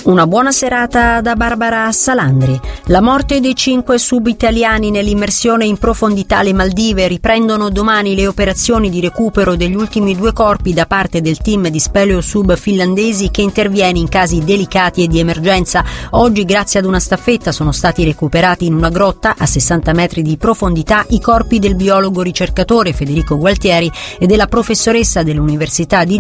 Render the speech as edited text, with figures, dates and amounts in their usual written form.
Una buona serata da Barbara Salandri. La morte dei 5 sub-italiani nell'immersione in profondità alle Maldive. Riprendono domani le operazioni di recupero degli ultimi 2 corpi da parte del team di speleo sub finlandesi che interviene in casi delicati e di emergenza. Oggi, grazie ad una staffetta, sono stati recuperati in una grotta a 60 metri di profondità i corpi del biologo ricercatore Federico Gualtieri e della professoressa dell'Università di